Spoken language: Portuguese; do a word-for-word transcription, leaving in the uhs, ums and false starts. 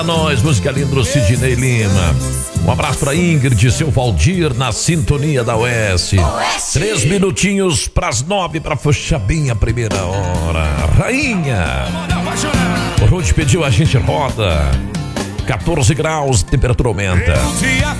Nós, música linda do Sidney Lima. Um abraço pra Ingrid e seu Valdir na sintonia da U S. Três minutinhos pras nove pra fechar bem a primeira hora. Rainha. O Ruth pediu, a gente roda. quatorze graus, temperatura aumenta. Eu te